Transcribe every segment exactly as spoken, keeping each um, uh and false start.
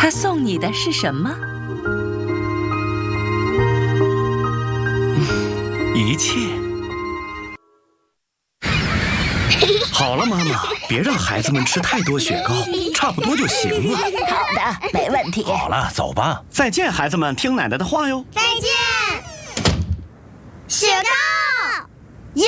他送你的是什么？ 一切。好了，妈妈，别让孩子们吃太多雪糕，差不多就行了。 好的，没问题。 好了，走吧。再见，孩子们，听奶奶的话哟。 再见。雪糕， 耶！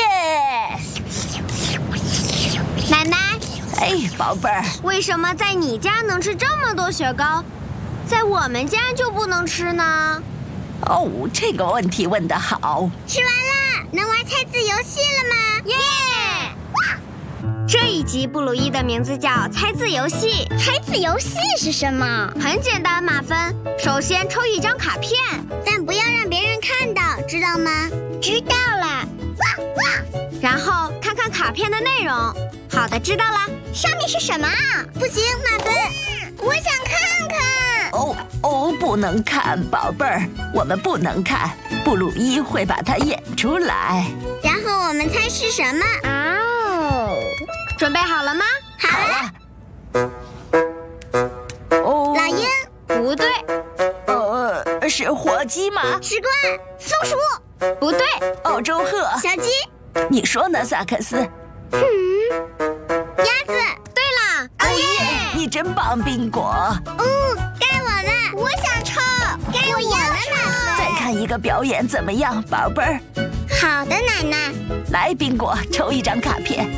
奶奶， 哎，宝贝儿， 为什么在你家能吃这么多雪糕，在我们家就不能吃呢？ 哦，这个问题问得好。 吃完了，能玩猜字游戏了吗？耶！这一集布鲁伊的名字叫猜字游戏。猜字游戏是什么？很简单，马芬。首先抽一张卡片，但不要让别人看到，知道吗？知道了。哇哇！然后看看卡片的内容。好的，知道了。上面是什么？不行，马芬，我想看看。 哦哦，不能看，宝贝儿，我们不能看。布鲁伊会把它演出来。 然后我们猜是什么？哦，准备好了吗？好了。 哦， 老鹰？不对。 呃，是火鸡吗？ 石棺？松鼠？不对。 澳洲鹤？ 小鸡？ 你说呢，萨克斯？ 嗯，鸭子。对了。 哦耶！你真棒，宾果。 哦，该我了。我想抽。该我了， 再看一个表演怎么样，宝贝儿？ 好的，奶奶。 来，宾果，抽一张卡片。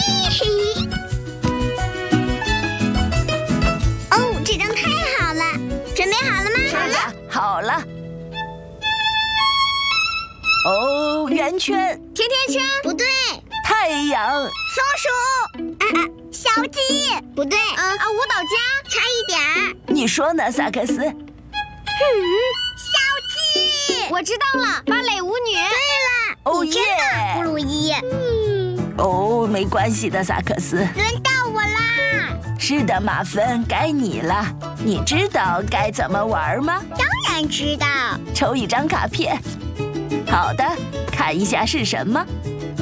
哦，这张太好了。准备好了吗？ 好了，好了。哦，圆圈。 甜甜圈？不对。 太阳。 松鼠。啊啊，小鸡？不对。嗯啊，舞蹈家？差一点儿。 你说呢，萨克斯？ 嗯，小鸡。我知道了，芭蕾舞女。对了。 哦耶！ 布鲁伊。嗯。 哦，没关系的，萨克斯。 轮到我啦。 是的，马芬，该你了。你知道该怎么玩吗？ 当然知道。 抽一张卡片。好的，看一下是什么。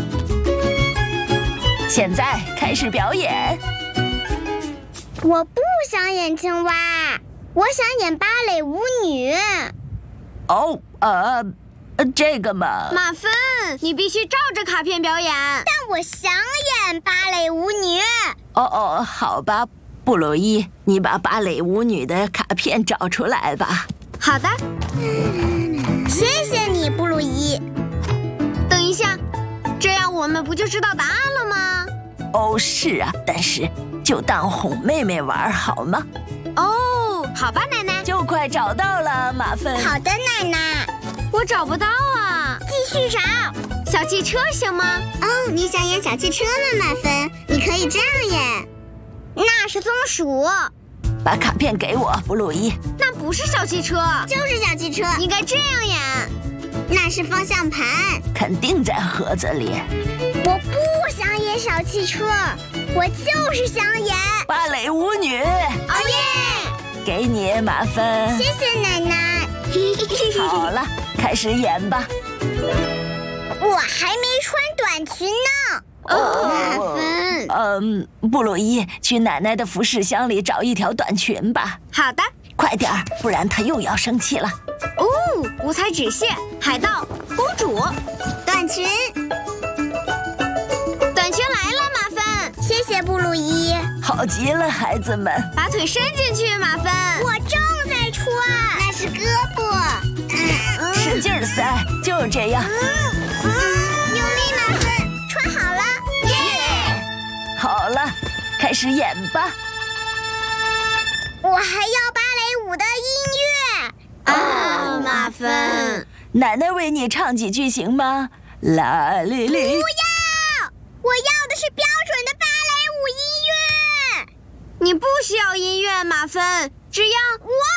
现在开始表演。 我不想演青蛙，我想演芭蕾舞女。 哦，呃，这个嘛。 马芬，你必须照着卡片表演。但我想演芭蕾舞女。 哦哦，好吧，布鲁伊，你把芭蕾舞女的卡片找出来吧。 好的。谢谢你，布鲁伊。等一下，这样我们不就知道答案了吗？ 哦，是啊，但是就当哄妹妹玩好吗？ 哦，好吧，奶奶。 就快找到了，马芬。 好的，奶奶。我找不到啊。继续找。小汽车行吗？哦，你想演小汽车吗，马芬？你可以这样演。那是松鼠。 把卡片给我，布鲁伊。 那不是小汽车，就是小汽车。你该这样演。那是方向盘。 肯定在盒子里。 我不想演小汽车，我就是想演芭蕾舞女。 哦耶！ 给你，马芬。 谢谢奶奶。 好了，开始演吧。 我还没穿短裙呢。哦，马芬。 嗯，布鲁伊，去奶奶的服饰箱里找一条短裙吧。 好的。 快点儿，不然她又要生气了。 哦，五彩纸屑、海盗、公主、短裙。短裙来了，马芬。谢谢布鲁伊。 好极了，孩子们。 把腿伸进去，马芬。我正在穿。那是胳膊。 嗯、使劲塞，就这样。 嗯嗯，用力，马芬。穿好了。耶！ 好了，开始演吧。 我还要芭蕾舞的音乐。啊，马芬。 奶奶为你唱几句行吗？啦哩哩。 不要！我要的是标准的芭蕾舞音乐。你不需要音乐，马芬，只要我